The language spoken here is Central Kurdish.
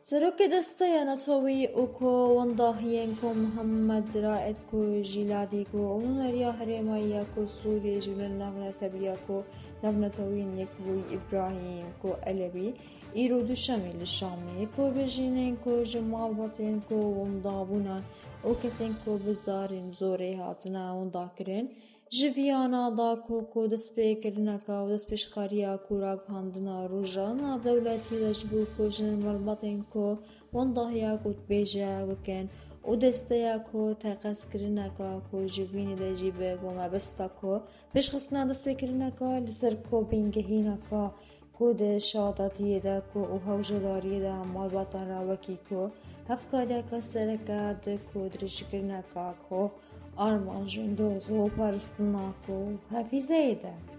سروک دستیا نتوی اوکو ونداهین کو محمد رائد کو جیلادی کو اونریا هرمایا کو سوری جلن نغنة تبیا کو نغنة توین یکوی ابراهیم کو علوی ایرو دوشمی لشامی کو بجینین کو جمال باتین کو وندابونا او کسین کو بزارین زوری هاتنا ونداکرین جویانا دا کو دست پیکرنکا و دست پیشخاریا کو راگ هاندنا روژانا دولتی لجبو کو جن ملباتین کو ونداهیا کو بیجا وکن و دستیا کو تقص کرنکا کو جوینی دجیبه کو مبستا کو پیشخستنا دست پیکرنکا لسر کو بینگهینکا کو ده شاداتیه ده کو او هوجداریه ده مالباتان راوکی کو هفکاریا که سرکا ده کو درشکرنکا کو آرمان جندوز و پرستنا کو حفیظه ده